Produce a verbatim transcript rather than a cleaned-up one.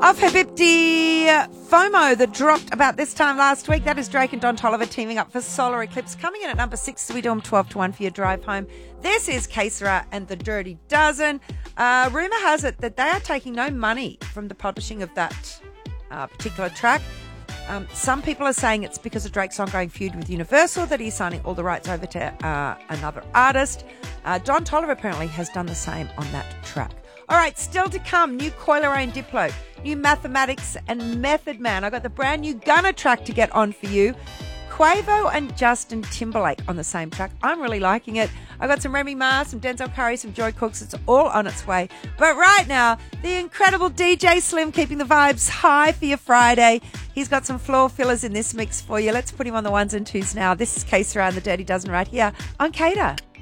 Off Habibti FOMO that dropped about this time last week. That is Drake and Don Toliver teaming up for Solar Eclipse. Coming in at number six, so we do them twelve to one for your drive home. This is Que Sera and the Dirty Dozen. Uh, rumour has it that they are taking no money from the publishing of that uh, particular track. Um, some people are saying it's because of Drake's ongoing feud with Universal that he's signing all the rights over to uh, another artist. Uh, Don Toliver apparently has done the same on that track. All right, still to come, new Coi Leray and Diplo, new Mathematics and Method Man. I got the brand new Gunna track to get on for you. Quavo and Justin Timberlake on the same track. I'm really liking it. I got some Remy Ma, some Denzel Curry, some Joy Cooks. It's all on its way. But right now, the incredible D J Slim keeping the vibes high for your Friday. He's got some floor fillers in this mix for you. Let's put him on the ones and twos now. This is Que Sera and the Dirty Dozen right here on Cater.